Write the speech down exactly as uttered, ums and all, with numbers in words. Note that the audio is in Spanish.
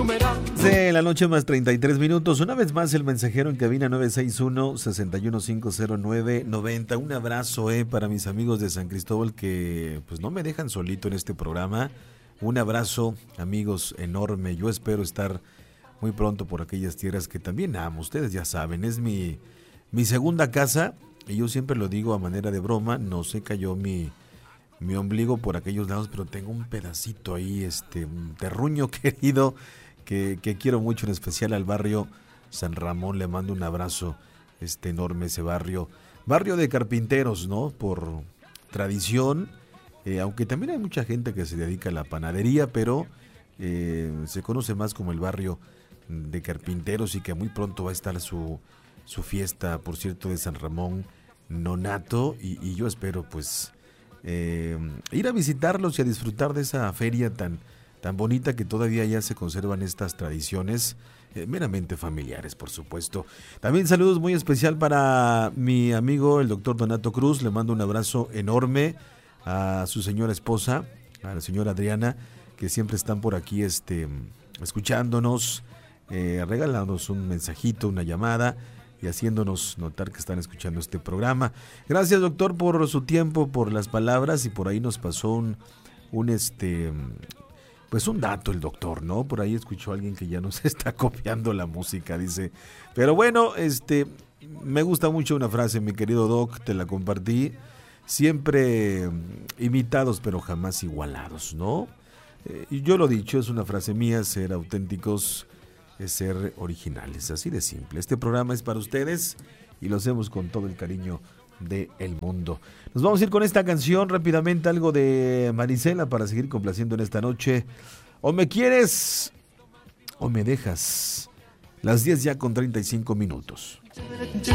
De la noche más treinta y tres minutos. Una vez más el mensajero en cabina nueve seis uno, seis uno cinco cero nueve nueve cero. Un abrazo eh, para mis amigos de San Cristóbal que pues no me dejan solito en este programa. Un abrazo, amigos, enorme. Yo espero estar muy pronto por aquellas tierras que también amo. Ustedes ya saben, es mi, mi segunda casa y yo siempre lo digo a manera de broma. No se cayó mi, mi ombligo por aquellos lados, pero tengo un pedacito ahí, este, un terruño querido que, que quiero mucho, en especial al barrio San Ramón. Le mando un abrazo este enorme, ese barrio. Barrio de carpinteros, ¿no? Por tradición. Eh, aunque también hay mucha gente que se dedica a la panadería, pero eh, se conoce más como el barrio de carpinteros y que muy pronto va a estar su, su fiesta, por cierto, de San Ramón Nonato y, y yo espero pues eh, ir a visitarlos y a disfrutar de esa feria tan, tan bonita que todavía ya se conservan estas tradiciones eh, meramente familiares, por supuesto. También saludos muy especial para mi amigo el doctor Donato Cruz, le mando un abrazo enorme a su señora esposa, a la señora Adriana, que siempre están por aquí este, escuchándonos, eh, regalándonos un mensajito, una llamada y haciéndonos notar que están escuchando este programa. Gracias, doctor, por su tiempo, por las palabras, y por ahí nos pasó un, un este, pues un dato el doctor, ¿no? Por ahí escuchó a alguien que ya nos está copiando la música, dice. Pero bueno, este, me gusta mucho una frase, mi querido doc, te la compartí. Siempre imitados, pero jamás igualados, ¿no? Eh, y yo lo he dicho, es una frase mía, ser auténticos es ser originales, así de simple. Este programa es para ustedes y lo hacemos con todo el cariño del mundo. Nos vamos a ir con esta canción rápidamente, algo de Marisela para seguir complaciendo en esta noche. O me quieres o me dejas. Las diez ya con treinta y cinco minutos.